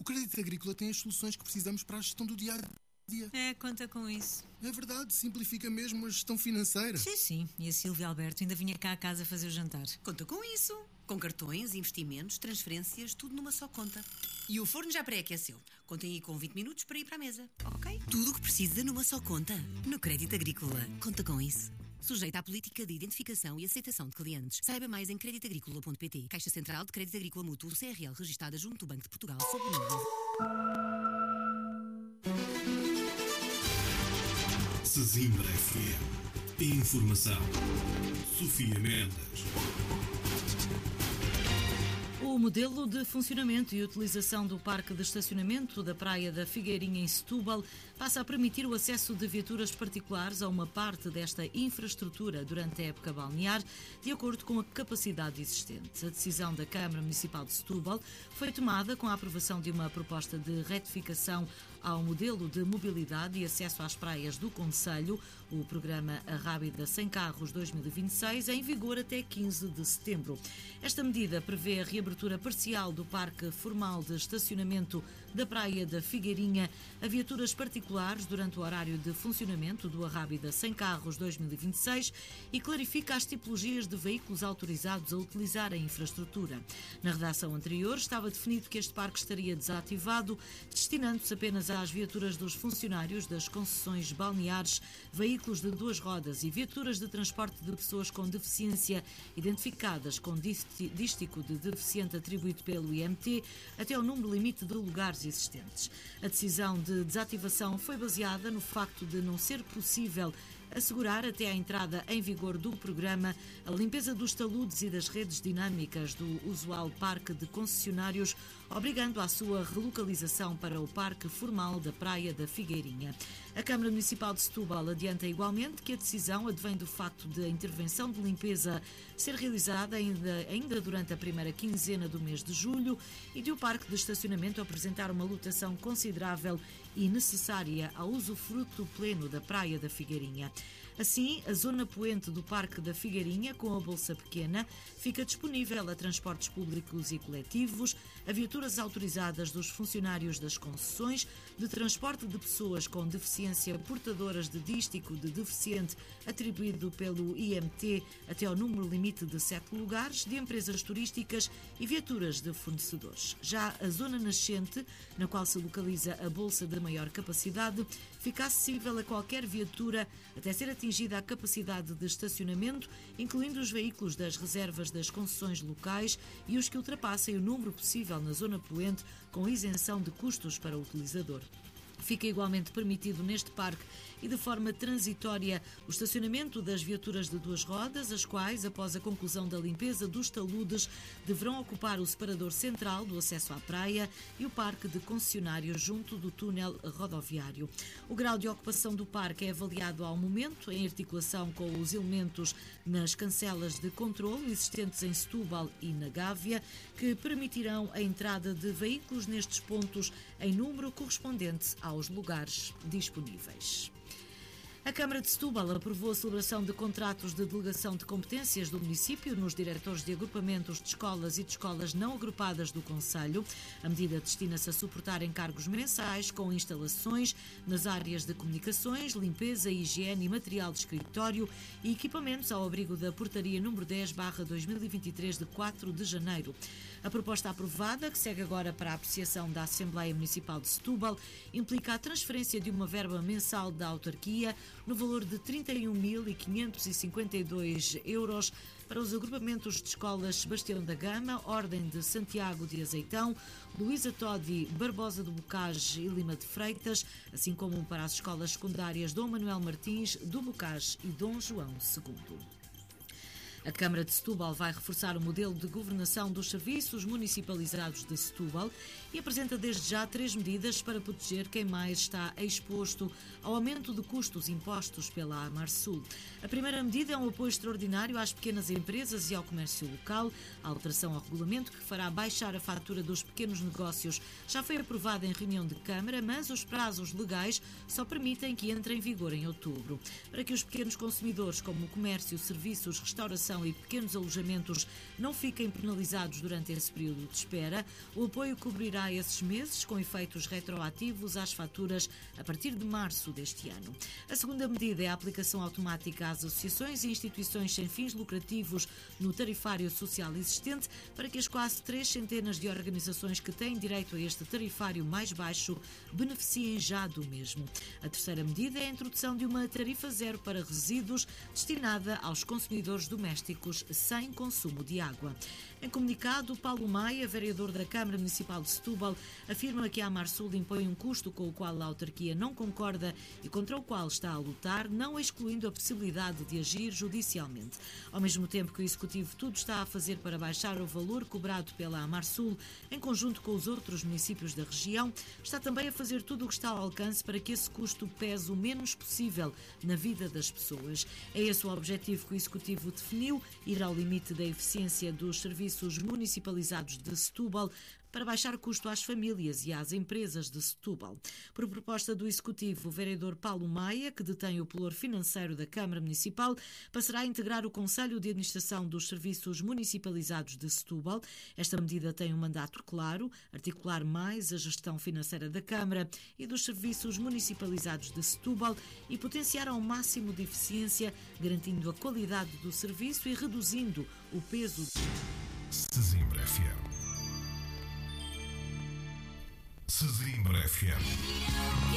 Crédito Agrícola tem as soluções que precisamos para a gestão do dia a dia. Conta com isso. É verdade, simplifica mesmo a gestão financeira. Sim. E a Silvia Alberto ainda vinha cá a casa fazer o jantar. Conta com isso. Com cartões, investimentos, transferências, tudo numa só conta. E o forno já pré-aqueceu. Contem aí com 20 minutos para ir para a mesa. Ok? Tudo o que precisa numa só conta. No Crédito Agrícola. Conta com isso. Sujeita à política de identificação e aceitação de clientes. Saiba mais em creditagricola.pt. Caixa Central de Crédito Agrícola Mútuo, CRL, registada junto do Banco de Portugal, sob o número. Sesimbra FM. Informação. Sofia Mendes. O modelo de funcionamento e utilização do parque de estacionamento da Praia da Figueirinha em Setúbal passa a permitir o acesso de viaturas particulares a uma parte desta infraestrutura durante a época balnear, de acordo com a capacidade existente. A decisão da Câmara Municipal de Setúbal foi tomada com a aprovação de uma proposta de retificação ao modelo de mobilidade e acesso às praias do concelho, o programa Arrábida Sem Carros 2026, em vigor até 15 de setembro. Esta medida prevê a reabertura parcial do parque formal de estacionamento da Praia da Figueirinha a viaturas particulares durante o horário de funcionamento do Arrábida Sem Carros 2026 e clarifica as tipologias de veículos autorizados a utilizar a infraestrutura. Na redação anterior estava definido que este parque estaria desativado, destinando-se apenas às viaturas dos funcionários das concessões balneares, veículos de duas rodas e viaturas de transporte de pessoas com deficiência identificadas com dístico de deficiente atribuído pelo IMT até ao número limite de lugares existentes. A decisão de desativação foi baseada no facto de não ser possível assegurar até à entrada em vigor do programa a limpeza dos taludes e das redes dinâmicas do usual parque de concessionários, obrigando à sua relocalização para o parque formal da Praia da Figueirinha. A Câmara Municipal de Setúbal adianta igualmente que a decisão advém do facto de a intervenção de limpeza ser realizada ainda durante a primeira quinzena do mês de julho e de o parque de estacionamento apresentar uma lotação considerável e necessária ao usufruto pleno da Praia da Figueirinha. Assim, a zona poente do Parque da Figueirinha, com a Bolsa Pequena, fica disponível a transportes públicos e coletivos, a viaturas autorizadas dos funcionários das concessões, de transporte de pessoas com deficiência portadoras de dístico de deficiente atribuído pelo IMT até ao número limite de 7 lugares, de empresas turísticas e viaturas de fornecedores. Já a zona nascente, na qual se localiza a Bolsa de maior capacidade, fica acessível a qualquer viatura até ser atingida a capacidade de estacionamento, incluindo os veículos das reservas das concessões locais e os que ultrapassem o número possível na zona poente, com isenção de custos para o utilizador. Fica igualmente permitido neste parque e de forma transitória o estacionamento das viaturas de duas rodas, as quais, após a conclusão da limpeza dos taludes, deverão ocupar o separador central do acesso à praia e o parque de concessionários junto do túnel rodoviário. O grau de ocupação do parque é avaliado ao momento, em articulação com os elementos nas cancelas de controlo existentes em Setúbal e na Gávea, que permitirão a entrada de veículos nestes pontos em número correspondente aos lugares disponíveis. A Câmara de Setúbal aprovou a celebração de contratos de delegação de competências do município nos diretores de agrupamentos de escolas e de escolas não agrupadas do concelho. A medida destina-se a suportar encargos mensais com instalações nas áreas de comunicações, limpeza, higiene e material de escritório e equipamentos ao abrigo da Portaria número 10/2023 de 4 de janeiro. A proposta aprovada, que segue agora para a apreciação da Assembleia Municipal de Setúbal, implica a transferência de uma verba mensal da autarquia no valor de 31.552 euros para os agrupamentos de escolas Sebastião da Gama, Ordem de Santiago de Azeitão, Luísa Todi, Barbosa do Bocage e Lima de Freitas, assim como para as escolas secundárias Dom Manuel Martins, do Bocage e Dom João II. A Câmara de Setúbal vai reforçar o modelo de governação dos serviços municipalizados de Setúbal e apresenta desde já 3 medidas para proteger quem mais está exposto ao aumento de custos impostos pela Amarsul. A primeira medida é um apoio extraordinário às pequenas empresas e ao comércio local. A alteração ao regulamento que fará baixar a fatura dos pequenos negócios já foi aprovada em reunião de Câmara, mas os prazos legais só permitem que entre em vigor em outubro. Para que os pequenos consumidores, como o comércio, serviços, restauração habitação e pequenos alojamentos não fiquem penalizados durante esse período de espera. O apoio cobrirá esses meses, com efeitos retroativos às faturas a partir de março deste ano. A segunda medida é a aplicação automática às associações e instituições sem fins lucrativos no tarifário social existente, para que as quase 300 de organizações que têm direito a este tarifário mais baixo beneficiem já do mesmo. A terceira medida é a introdução de uma tarifa zero para resíduos destinada aos consumidores domésticos sem consumo de água. Em comunicado, Paulo Maia, vereador da Câmara Municipal de Setúbal, afirma que a Amarsul impõe um custo com o qual a autarquia não concorda e contra o qual está a lutar, não excluindo a possibilidade de agir judicialmente. Ao mesmo tempo que o Executivo tudo está a fazer para baixar o valor cobrado pela Amarsul, em conjunto com os outros municípios da região, está também a fazer tudo o que está ao alcance para que esse custo pese o menos possível na vida das pessoas. É esse o objetivo que o Executivo definiu, ir ao limite da eficiência dos serviços municipalizados de Setúbal para baixar o custo às famílias e às empresas de Setúbal. Por proposta do Executivo, o vereador Paulo Maia, que detém o pelour financeiro da Câmara Municipal, passará a integrar o Conselho de Administração dos Serviços Municipalizados de Setúbal. Esta medida tem um mandato claro: articular mais a gestão financeira da Câmara e dos Serviços Municipalizados de Setúbal e potenciar ao máximo de eficiência, garantindo a qualidade do serviço e reduzindo o peso. Sesimbra FM. Sesimbra FM.